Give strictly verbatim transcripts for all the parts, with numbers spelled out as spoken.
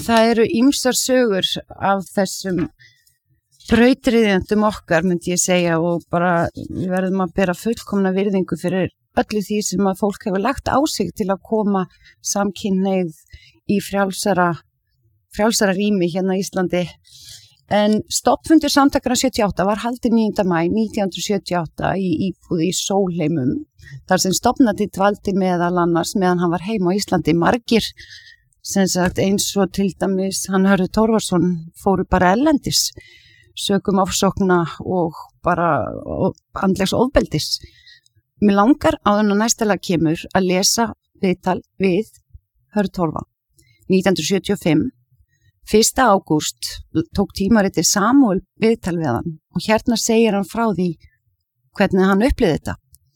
það eru ýmsar sögur af þessum brautryðjendum okkar, myndi ég segja, og bara við verðum að bera fullkomna virðingu fyrir öllu því sem að fólk hefur lagt á sig til að koma samkynhneigð í frjálsara, frjálsara rými hérna í Íslandi. En stofnfundur samtakanna sjötíu og átta var haldinn níunda maí nítján hundruð sjötíu og átta í íbúð í Sólheimum, þar sem stofnandi dvaldi meðal annars meðan hann var heima á Íslandi. Margir, sem sagt eins og til dæmis hann Hörður Torfason, fóru bara erlendis, sökum ofsókna og bara andlegs ofbeldis. Mér langar áður en næsta lag kemur að lesa viðtal við Hörður Torfa. nítján hundruð sjötíu og fimm fyrsta ágúst tók tímaritið Samúel viðtal við hann og hérna segir hann frá því hvernig hann upplifði þetta.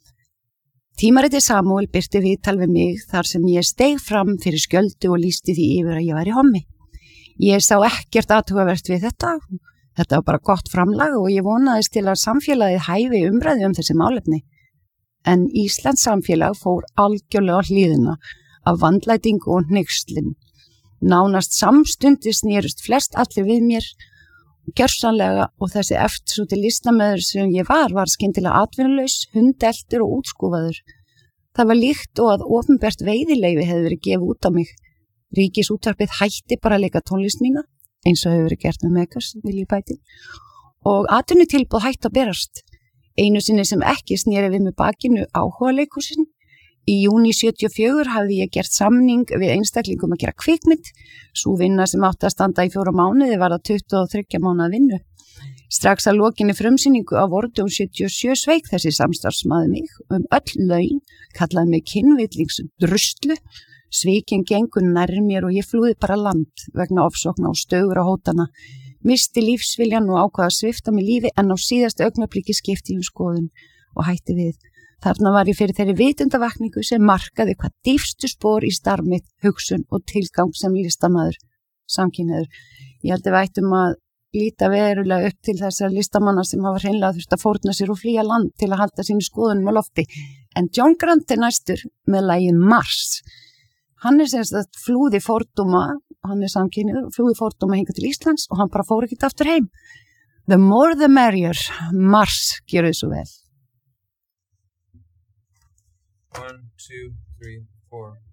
Tímaritið Samúel birti viðtal við mig þar sem ég steig fram fyrir skjöldu og lýsti því yfir að ég væri hommi. Ég sá ekkert athugavert við þetta. Þetta var bara gott framlag og ég vonaðist til að samfélagið hæfi umræðu um þessi málefni. En Íslands samfélag fór algjörlega á hlýðina af vandlætingu og hneykslum. Nánast samstundis snerust flest allir við mér gjörsamlega og þessi eftirsótti listamaður sem ég var var skyndilega atvinnulaus, hundeltur og útskúfaður. Það var líkt og að opinbert veiðileyfi hefði verið gefið út á mig. Ríkisútvarpið hætti bara að leika tónlist mína, eins og hefur verið gert með Megas, vil ég bæti, og atvinnutilboð hætti að berast. Einu sinni sem ekki sneri við með bakinu áhuga leikhúsin. Í júní sjötíu og fjögur hafði ég gert samning við einstaklingum að gera kvikmynd. Sú vinna sem átti að standa í fjóra mánuði var að tuttugu og þriggja mánaða vinnu. Strax að lokinni frumsýningu á Vordum sjötíu og sjö sveik þessi samstarfsmaður mig um öll laun, kallaði mig kynvillings druslu. Svikin gengur nærri mér og ég flúði bara land vegna ofsókna og stögur á hótana. Misti lífsviljan og ákvaða að svipta mig lífi en á síðasta augnabliki skipti um skoðun og hætti við. Þarna var ég fyrir þeirri vitundavakningu sem markaði hvað dýpstu spor í starf mitt, hugsun og tilgang sem listamaður, samkynhneigður. Ég held að við ættum að líta verulega upp til þessar listamanna sem hafa hreinlega þurft að fórna sér og flýja land til að halda sínu skoðunum á lofti. En John Grant er næstur með lagið Mars. Hann er sem sagt flúði fordóma, hann er samkynhneigður, flúði fordóma hingað til Íslands og hann bara fór ekkert aftur heim. The more the merrier, Mars, gjörðu svo vel. One, two, three, four.